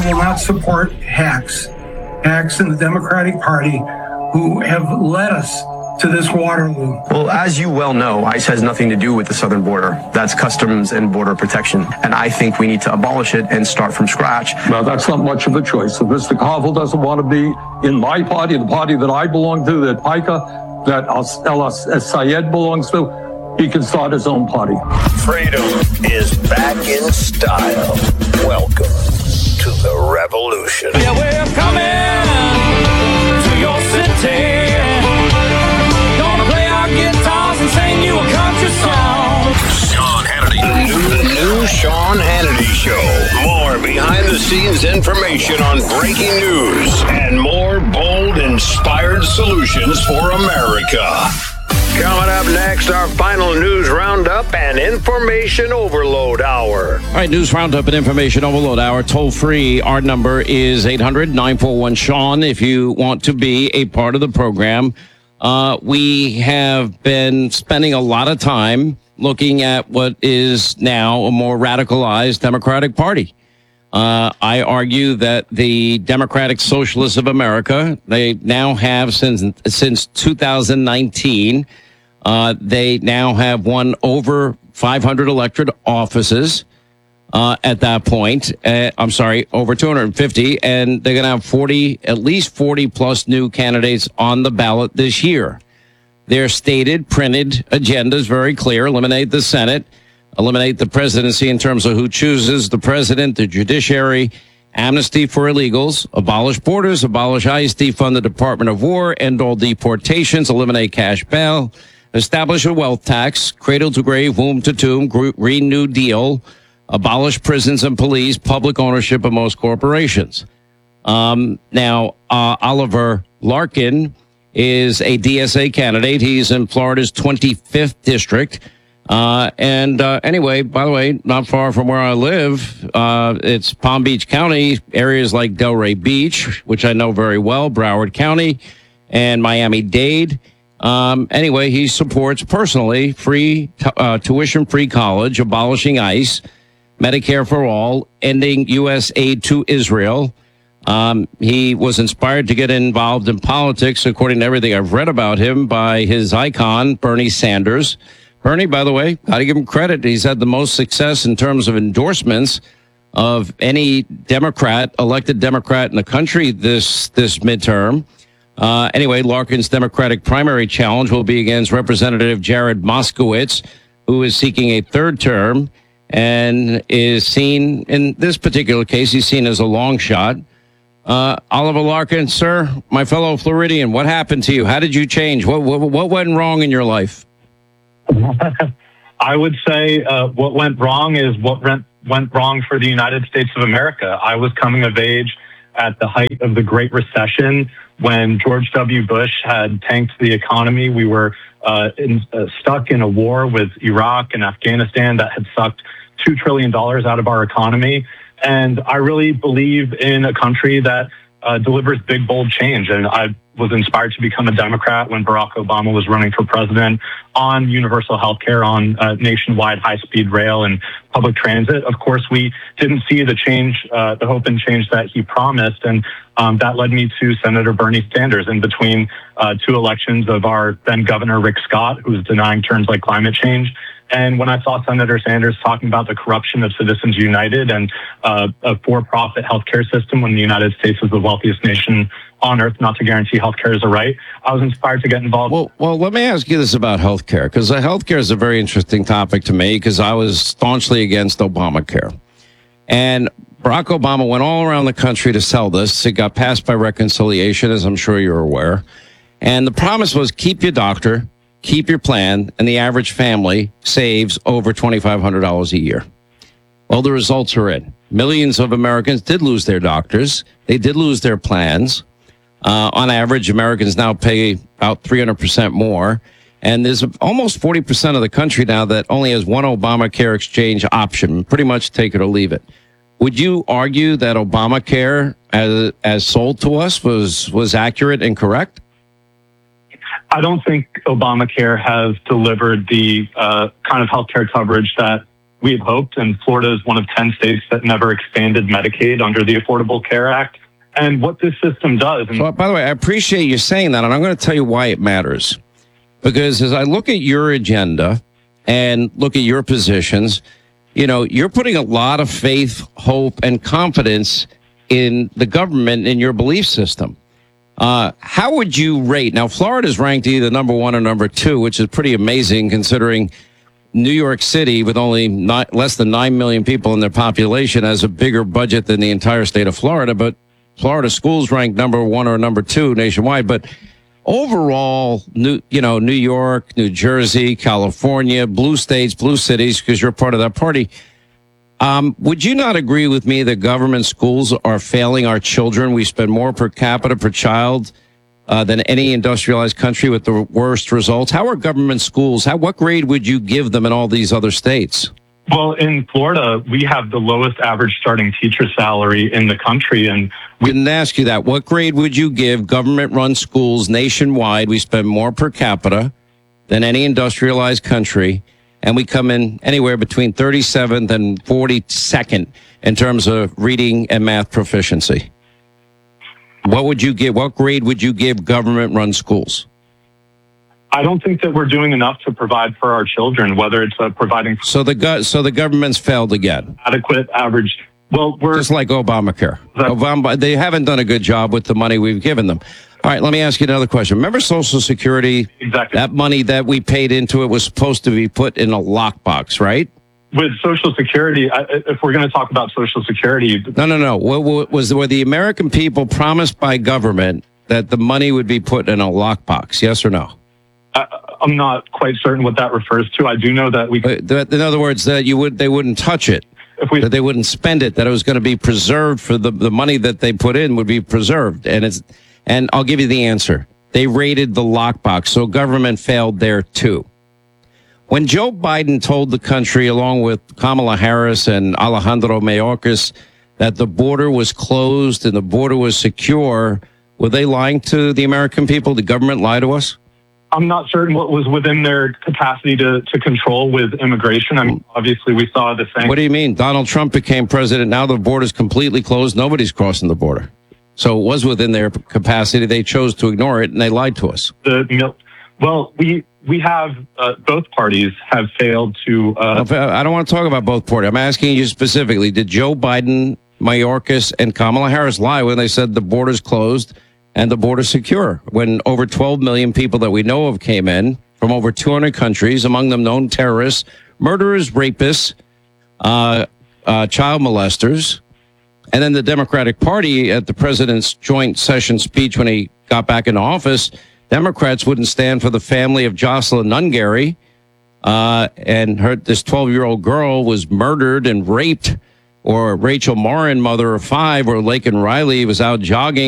will not support hacks in the Democratic Party who have led us to this Waterloo. Well, as you well know, ICE has nothing to do with the southern border. That's Customs and Border Protection. And I think we need to abolish it and start from scratch. Well, that's not much of a choice. If Mr. Koval doesn't want to be in my party, the party that I belong to, that PICA, that El Sayed belongs to, he can start his own party. Freedom is back in style. Welcome to the revolution. Yeah, we're coming to your city. Gonna play our guitars and sing you a country song. Sean Hannity. The new Sean Hannity Show. More behind-the-scenes information on breaking news and more bold, inspired solutions for America. Coming up next, our final news roundup and information overload hour. All right, news roundup and information overload hour. Toll free. Our number is 800-941-SEAN if you want to be a part of the program. We have been spending a lot of time looking at what is now a more radicalized Democratic Party. I argue that the Democratic Socialists of America, they now have since 2019, they now have won over 500 elected offices at that point. Over 250, and they're going to have at least 40 plus new candidates on the ballot this year. Their stated, printed agenda is very clear: eliminate the Senate, eliminate the presidency in terms of who chooses the president, the judiciary, amnesty for illegals, abolish borders, abolish ICE, defund the Department of War, end all deportations, eliminate cash bail, establish a wealth tax, cradle to grave, womb to tomb, Green New Deal, abolish prisons and police, public ownership of most corporations. Now, Oliver Larkin is a DSA candidate. He's in Florida's 25th district. Anyway, by the way, not far from where I live, it's Palm Beach County, areas like Delray Beach, which I know very well, Broward County, and Miami-Dade. Anyway, he supports personally free tuition-free college, abolishing ICE, Medicare for all, ending U.S. aid to Israel. He was inspired to get involved in politics, according to everything I've read about him, by his icon, Bernie Sanders. Bernie, by the way, got to give him credit. He's had the most success in terms of endorsements of any elected Democrat in the country this midterm. Anyway, Larkin's Democratic primary challenge will be against Representative Jared Moskowitz, who is seeking a third term and is seen, in this particular case, he's seen as a long shot. Oliver Larkin, sir, my fellow Floridian, what happened to you? How did you change? What went wrong in your life? I would say what went wrong is what went wrong for the United States of America. I was coming of age at the height of the Great Recession when George W. Bush had tanked the economy. We were stuck in a war with Iraq and Afghanistan that had sucked $2 trillion out of our economy. And I really believe in a country that delivers big, bold change. And I was inspired to become a Democrat when Barack Obama was running for president on universal health care, on nationwide high-speed rail and public transit. Of course, we didn't see the change, the hope and change that he promised. And that led me to Senator Bernie Sanders in between two elections of our then Governor Rick Scott, who was denying terms like climate change. And when I saw Senator Sanders talking about the corruption of Citizens United and a for-profit healthcare system when the United States is the wealthiest nation on earth not to guarantee healthcare is a right, I was inspired to get involved. Well, let me ask you this about healthcare, because healthcare is a very interesting topic to me, because I was staunchly against Obamacare. And Barack Obama went all around the country to sell this. It got passed by reconciliation, as I'm sure you're aware. And the promise was keep your doctor, keep your plan, and the average family saves over $2,500 a year. Well, the results are in. Millions of Americans did lose their doctors. They did lose their plans. On average, Americans now pay about 300% more. And there's almost 40% of the country now that only has one Obamacare exchange option, pretty much take it or leave it. Would you argue that Obamacare, as sold to us, was accurate and correct? I don't think Obamacare has delivered the kind of healthcare coverage that we had hoped. And Florida is one of 10 states that never expanded Medicaid under the Affordable Care Act. And what this system does. So, by the way, I appreciate you saying that, and I'm going to tell you why it matters. Because as I look at your agenda and look at your positions, you're putting a lot of faith, hope, and confidence in the government, in your belief system. How would you rate? Now, Florida's ranked either number 1 or number 2, which is pretty amazing considering New York City, with only less than 9 million people in their population, has a bigger budget than the entire state of Florida. But Florida schools ranked number 1 or number 2 nationwide. But overall, New York, New Jersey, California, blue states, blue cities, because you're part of that party. Would you not agree with me that government schools are failing our children? We spend more per capita per child than any industrialized country, with the worst results. How are government schools? What grade would you give them in all these other states? Well, in Florida, we have the lowest average starting teacher salary in the country. And we didn't ask you that. What grade would you give government-run schools nationwide? We spend more per capita than any industrialized country, and we come in anywhere between 37th and 42nd in terms of reading and math proficiency. What grade would you give government-run schools? I don't think that we're doing enough to provide for our children, whether it's providing. So the government's failed again. Adequate average. Well, we're just like Obamacare. They haven't done a good job with the money we've given them. All right, let me ask you another question. Remember Social Security? Exactly. That money that we paid into it was supposed to be put in a lockbox, right? With Social Security, if we're going to talk about Social Security. No. Were the American people promised by government that the money would be put in a lockbox? Yes or no? I'm not quite certain what that refers to. I do know that we. In other words, that they wouldn't touch it, that they wouldn't spend it, that it was going to be preserved for the money that they put in would be preserved, and I'll give you the answer. They raided the lockbox, so government failed there too. When Joe Biden told the country, along with Kamala Harris and Alejandro Mayorkas, that the border was closed and the border was secure, were they lying to the American people? Did government lie to us? I'm not certain what was within their capacity to control with immigration. I mean, obviously, we saw the same. What do you mean? Donald Trump became president. Now the border's completely closed. Nobody's crossing the border. So it was within their capacity. They chose to ignore it, and they lied to us. Well, we have both parties have failed to. I don't want to talk about both parties. I'm asking you specifically: did Joe Biden, Mayorkas, and Kamala Harris lie when they said the border's closed and the border's secure, when over 12 million people that we know of came in from over 200 countries, among them known terrorists, murderers, rapists, child molesters? And then the Democratic Party, at the president's joint session speech when he got back into office, Democrats wouldn't stand for the family of Jocelyn Nungary, and this 12-year-old girl was murdered and raped, or Rachel Morin, mother of 5, or Laken Riley was out jogging